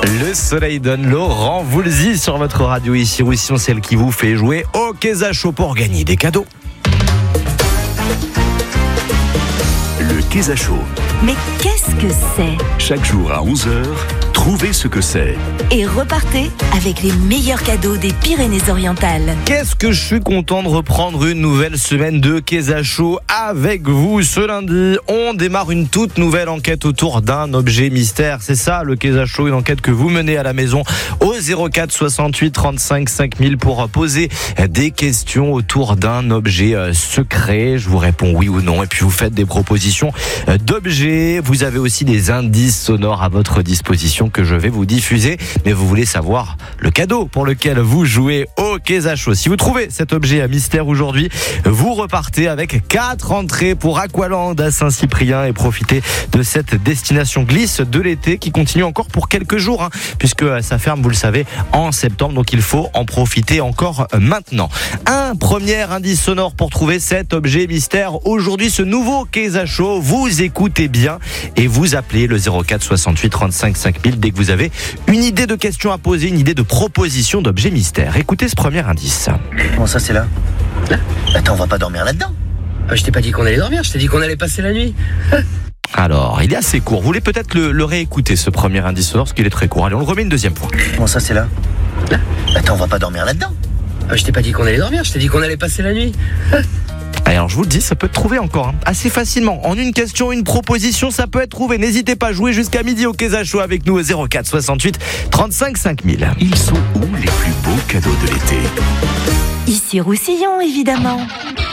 Le soleil donne, Laurent Voulzy sur votre radio ici Roussillon, celle qui vous fait jouer au Quesacho pour gagner des cadeaux. Le Quesacho. Mais qu'est-ce que c'est ? Chaque jour à 11h, trouvez ce que c'est. Et repartez avec les meilleurs cadeaux des Pyrénées-Orientales. Qu'est-ce que je suis content de reprendre une nouvelle semaine de Quesacho avec vous. Ce lundi, on démarre une toute nouvelle enquête autour d'un objet mystère. C'est ça le Quesacho, une enquête que vous menez à la maison au 04 68 35 5000 pour poser des questions autour d'un objet secret. Je vous réponds oui ou non et puis vous faites des propositions d'objets. Vous avez aussi des indices sonores à votre disposition que je vais vous diffuser. Mais vous voulez savoir le cadeau pour lequel vous jouez au Quesacho. Si vous trouvez cet objet à mystère aujourd'hui, vous repartez avec 4 entrées pour Aqualand à Saint-Cyprien et profitez de cette destination glisse de l'été qui continue encore pour quelques jours, puisque ça ferme, vous le savez, en septembre. Donc il faut en profiter encore maintenant. Un premier indice sonore pour trouver cet objet mystère. Aujourd'hui, ce nouveau Quesacho, vous écoutez bien et vous appelez le 04 68 35 5000 dès que vous avez une idée de question à poser, une idée de proposition d'objet mystère. Écoutez ce premier indice. Comment ça, c'est là ? Là ? Attends, on va pas dormir là-dedans ? Je t'ai pas dit qu'on allait dormir, je t'ai dit qu'on allait passer la nuit. Alors, il est assez court. Vous voulez peut-être le réécouter, ce premier indice sonore, parce qu'il est très court. Allez, on le remet une deuxième fois. Comment ça, c'est là ? Là ? Attends, on va pas dormir là-dedans ? Je t'ai pas dit qu'on allait dormir, je t'ai dit qu'on allait passer la nuit. Alors je vous le dis, ça peut être trouvé encore assez facilement. En une question, une proposition, ça peut être trouvé. N'hésitez pas à jouer jusqu'à midi au Quesacho avec nous au 04 68 35 5000. Ils sont où les plus beaux cadeaux de l'été ? Ici Roussillon, évidemment.